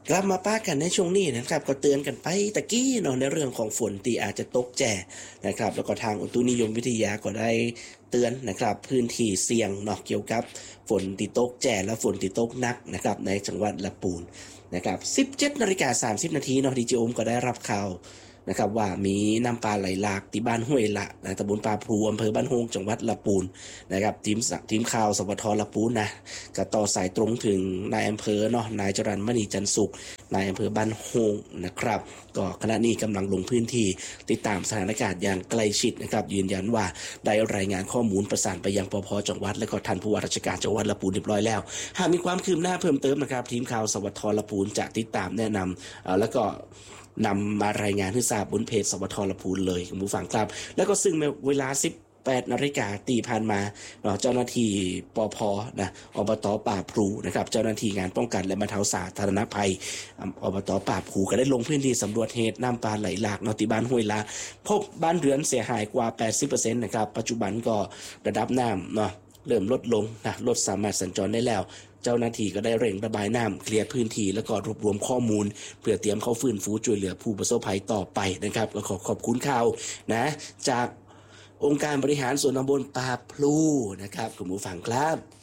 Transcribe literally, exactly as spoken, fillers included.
กลับมาป้ากันในช่วงนี้นะครับก็เตือนกันไปตะกี้เนาะในเรื่องของฝนที่อาจจะตกแจ่นะครับแล้วก็ทางอุตุนิยมวิทยาก็ได้เตือนนะครับพื้นที่เสี่ยงเนาะเกี่ยวกับฝนที่ตกแจ่และฝนที่ตกหนักนะครับในจังหวัดลำพูนนะครับสิบเจ็ดนาฬิกาสามสิบนาทีเนาะดีเจโอมก็ได้รับข่าวนะครับว่ามีน้ำปลาไหลหลากที่บ้านห้วยละนะตำบลปาพลูอำเภอบ้านโฮงจังหวัดลำพูนนะครับทีมทีมข่าวสวทลำพูนนะก็ต่อสายตรงถึงนายอำเภอเนาะนายจรัญมณีจันทร์สุขนายอำเภอบ้านโฮงนะครับก็ขณะนี้กำลังลงพื้นที่ติดตามสถานการณ์อย่างใกล้ชิดนะครับยืนยันว่าได้รายงานข้อมูลประสานไปยังปภจังหวัดและก็ท่านผู้ว่าราชการจังหวัดลำพูนเรียบร้อยแล้วหากมีความคืบหน้าเพิ่มเติมนะครับทีมข่าวสวทลำพูนจะติดตามแนะนำแล้วก็นำมารายงานให้ทราบบนเพจสวทลำพูนเลยคุณผู้ฟังครับแล้วก็ซึ่งเวลาสิบแปดนาฬิกาตีผ่านมาเจ้าหน้าที่ปภนะอบตป่าพลูนะครับเจ้าหน้าที่งานป้องกันและบรรเทาสาธารณภัยอบตป่าพลูก็ได้ลงพื้นที่สำรวจเหตุน้ำปลาไหลหลากนอติบ้านห้วยลาพบบ้านเรือนเสียหายกว่า แปดสิบเปอร์เซ็นต์ นะครับปัจจุบันก็ระดับน้ำเนาะเริ่มลดลงนะรถสามารถสัญจรได้แล้วเจ้าหน้าที่ก็ได้เร่งระบายน้ำเคลียร์พื้นที่แล้วก็รวบรวมข้อมูลเพื่อเตรียมเข้าฟื้นฟูช่วยเหลือผู้ประสบภัยต่อไปนะครับก็ขอขอบคุณข่าวนะจากองค์การบริหารส่วนตำบลปาพลูนะครับคุณผู้ฟังครับ